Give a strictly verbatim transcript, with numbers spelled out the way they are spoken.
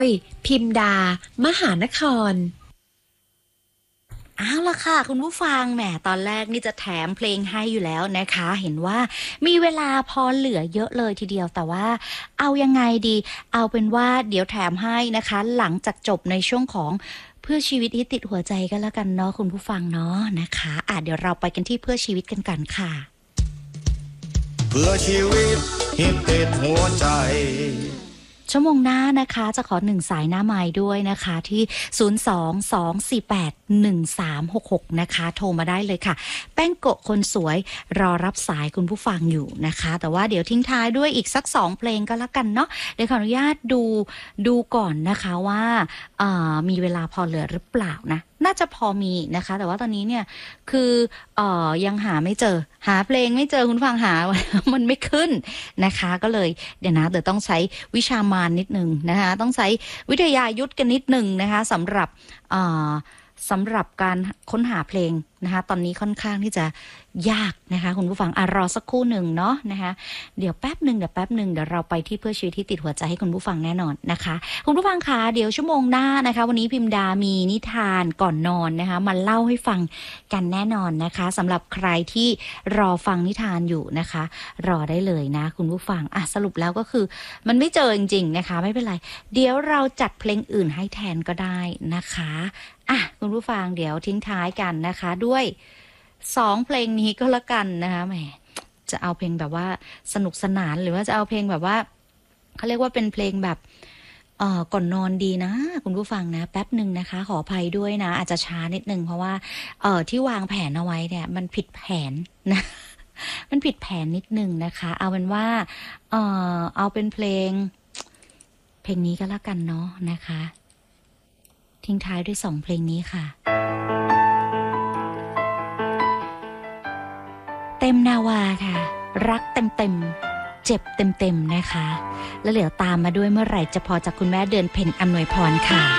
พิมดามหานครเอาล่ะค่ะคุณผู้ฟังแหมตอนแรกนี่จะแถมเพลงให้อยู่แล้วนะคะเห็นว่ามีเวลาพอเหลือเยอะเลยทีเดียวแต่ว่าเอายังไงดีเอาเป็นว่าเดี๋ยวแถมให้นะคะหลังจากจบในช่วงของเพื่อชีวิตที่ติดหัวใจกันแล้วกันเนาะคุณผู้ฟังเนาะนะคะอ่ะเดี๋ยวเราไปกันที่เพื่อชีวิตกันกันค่ะเพื่อชีวิตที่ติดหัวใจชั่วโมงหน้านะคะจะขอหนึ่งสายหน้าไม้ด้วยนะคะที่ศูนย์ สอง สอง สี่ แปด หนึ่ง สาม หก หกนะคะโทรมาได้เลยค่ะแป้งโกะคนสวยรอรับสายคุณผู้ฟังอยู่นะคะแต่ว่าเดี๋ยวทิ้งท้ายด้วยอีกสักสองเพลงก็แล้วกันเนาะเดี๋ยวขออนุญาตดูดูก่อนนะคะว่ามีเวลาพอเหลือหรือเปล่านะน่าจะพอมีนะคะแต่ว่าตอนนี้เนี่ยคือเอ่อยังหาไม่เจอหาเพลงไม่เจอคุณฟังหา มันไม่ขึ้นนะคะก็เลยเดี๋ยวนะเดี๋ยวต้องใช้วิชามารนิดนึงนะคะต้องใช้วิทยายุทธกันนิดนึงนะคะสำหรับเอ่อสำหรับการค้นหาเพลงนะคะตอนนี้ค่อนข้างที่จะยากนะคะคุณผู้ฟังอ่ะรอสักครู่หนึ่งเนาะนะคะเดี๋ยวแป๊บหนึ่งเดี๋ยวแป๊บหนึ่งเดี๋ยวเราไปที่เพื่อชีวิตที่ติดหัวใจให้คุณผู้ฟังแน่นอนนะคะคุณผู้ฟังคะเดี๋ยวชั่วโมงหน้านะคะวันนี้พิมดามีนิทานก่อนนอนนะคะมาเล่าให้ฟังกันแน่นอนนะคะสำหรับใครที่รอฟังนิทานอยู่นะคะรอได้เลยนะคุณผู้ฟังอ่ะสรุปแล้วก็คือมันไม่เจอจริงๆนะคะไม่เป็นไรเดี๋ยวเราจัดเพลงอื่นให้แทนก็ได้นะคะอ่ะคุณผู้ฟังเดี๋ยวทิ้งท้ายกันนะคะด้วยสองเพลงนี้ก็แล้วกันนะคะแหมจะเอาเพลงแบบว่าสนุกสนานหรือว่าจะเอาเพลงแบบว่าเขาเรียกว่าเป็นเพลงแบบเอ่อก่อนนอนดีนะคุณผู้ฟังนะแป๊บหนึ่งนะคะขออภัยด้วยนะอาจจะช้านิดนึงเพราะว่าเอ่อที่วางแผนเอาไว้เนี่ยมันผิดแผนนะมันผิดแผนนิดนึงนะคะเอาเป็นว่าเอ่อเอาเป็นเพลงเพลงนี้ก็แล้วกันเนาะนะคะทิ้งท้ายด้วยสองเพลงนี้ค่ะเต็มนาวาค่ะรักเต็มเต็มเจ็บเต็มเต็มนะคะแล้วเหลือตามมาด้วยเมื่อไหร่จะพอจากคุณแม่เดือนเพ็ญอำนวยพรค่ะ